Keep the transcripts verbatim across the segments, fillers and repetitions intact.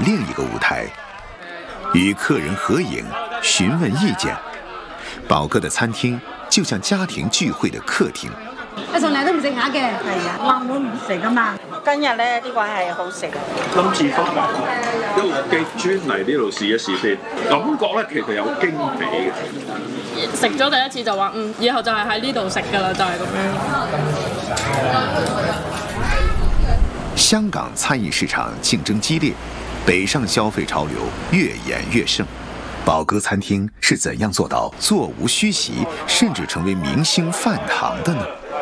另一个舞台，与客人合影、询问意见。寶哥的餐廳就像家庭聚會的客廳。 你從嚟都唔食蝦嘅， 係啊，話我唔食噶嘛。今日咧呢個係好食。 今次翻嚟，因為我記專嚟呢度試一試先，感覺咧其實有驚喜嘅。 食咗第一次就話嗯，以後就係喺呢度食㗎啦，就係咁樣。 香港餐飲市場競爭激烈，北上消費潮流越演越盛。寶哥餐廳是怎樣做到座無虛席，甚至成為明星飯堂的呢？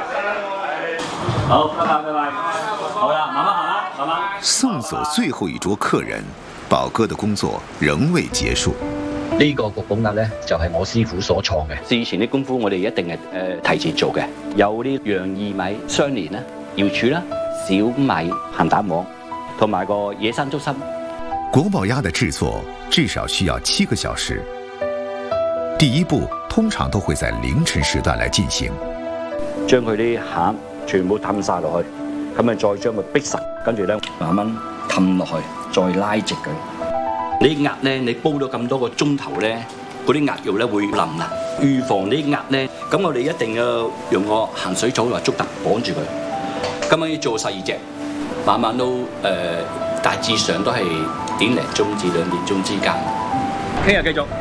好，拜拜拜拜，好啦，慢慢行啦，慢慢。 送走最後一桌客人，寶哥的工作仍未結束。 呢個焗寶鴨咧，就係我師傅所創嘅。之前啲功夫我哋一定係誒提前做嘅，有啲洋薏米相連啦、瑤柱啦、小米鹹蛋黃，同埋個野生竹參。 國寶鴨的製作至少需要七個小時。第一步通常都會在凌晨時段來進行。 將佢啲餡全部氹晒落去，咁咪再將佢逼實，跟住咧慢慢氹落去，再拉直佢。你鴨咧，你煲咗咁多個鐘頭咧，嗰啲鴨肉咧會腍啦。預防啲鴨咧，咁我哋一定要用個鹹水草同埋竹藤綁住佢。咁樣要做十二隻，晚晚都誒、呃、大致上都係點零鐘至兩點鐘之間。聽日繼續。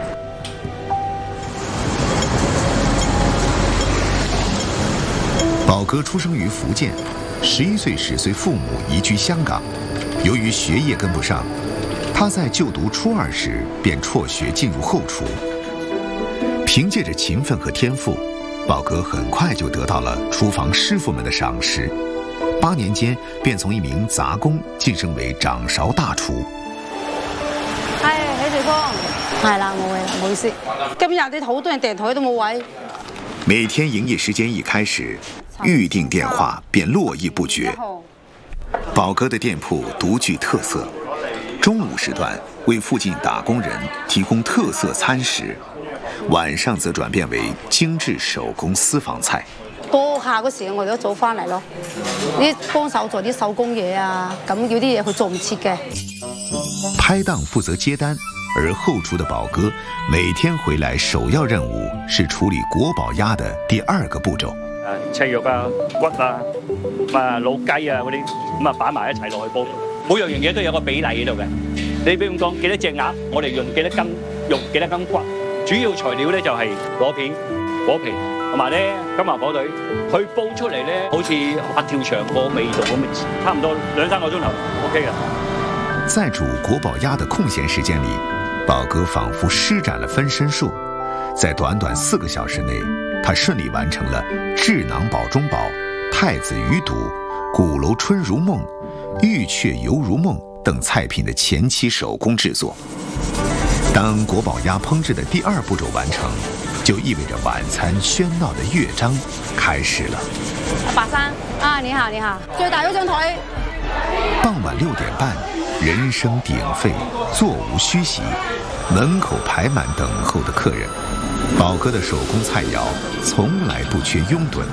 寶哥出生於福建，十一歲時隨父母移居香港。由於學業跟不上，他在就讀初二時便輟學進入後廚。憑借着勤奮和天賦，寶哥很快就得到了廚房師傅們的賞識。八年間便從一名雜工晉升為掌勺大廚。 係許志峰，係啦，冇位啦，唔好意思。今日啲好多人訂台都冇位。 每天營業時間一開始，預訂電話便絡繹不絕。寶哥的店鋪獨具特色，中午時段為附近打工人提供特色餐食，晚上則轉變為精緻手工私房菜。 多客嗰時我哋都早翻嚟咯，啲幫手做啲手工嘢啊，咁要啲嘢佢做唔切嘅。 拍檔負責接單，而後廚的寶哥每天回來首要任務是處理國寶鴨的第二個步驟。 誒，赤肉啊、骨啊、啊老雞啊嗰啲，咁啊擺埋一齊落去煲。每樣嘢都有個比例喺度嘅。你比如講幾多隻鴨，我哋用幾多斤肉、幾多斤骨。主要材料咧就係螺片、果皮同埋咧金華火腿。佢煲出嚟咧，好似佛跳牆個味道咁，差唔多兩三個鐘頭 ，OK 嘅。 在煮國寶鴨的空閒時間裏，寶哥仿佛施展了分身術，在短短四個小時內，他順利完成了智囊寶中寶、太子魚肚、鼓樓春如夢、玉雀遊如夢等菜品的前期手工製作。當國寶鴨烹製的第二步驟完成，就意味着晚餐喧鬧的樂章開始了。 白生啊，你好，你好，最大嗰張台。 傍晚六點半，人聲鼎沸，座無虛席，門口排滿等候的客人。寶哥的手工菜肴從來不缺擁躉。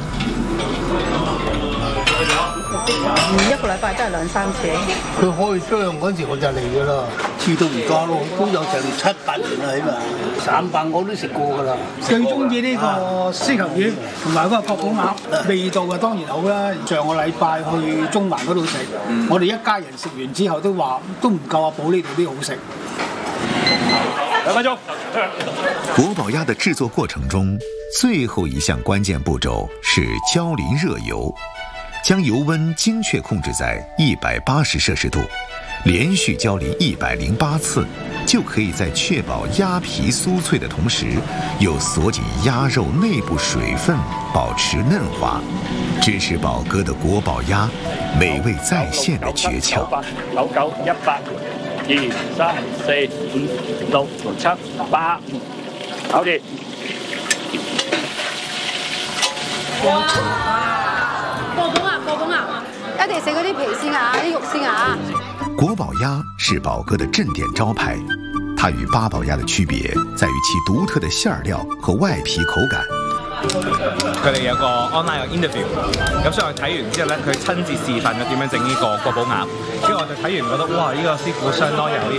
一個禮拜都係兩三次。 佢開張嗰陣時我就嚟㗎啦，至到而家咯，都有成七八年啦起碼。散飯我都食過㗎啦。 最中意呢個獅球魚同埋嗰個國寶鴨，味道啊當然好啦。上個禮拜去中環嗰度食，我哋一家人食完之後都話都唔夠阿寶呢度啲好食。 兩分鐘。 國寶鴨的製作過程中，最後一項關鍵步驟是澆淋熱油。將油溫精確控制在一百八十攝氏度，連續澆淋一百零八次，就可以在確保鴨皮酥脆的同時，又鎖緊鴨肉內部水分，保持嫩滑，這是寶哥的國寶鴨美味再現的訣竅。 九九一百二三四五六七八，搞掂。 國寶鴨，國寶鴨，一定食嗰啲皮先啊，啲肉先啊。 國寶鴨是寶哥的鎮店招牌，它與八寶鴨的區別在於其獨特的餡料和外皮口感。 佢哋有個 online 嘅 interview，咁所以我睇完之後咧，佢親自示範咗點樣整呢個國寶鴨，跟住我就睇完覺得哇，呢個師傅相當有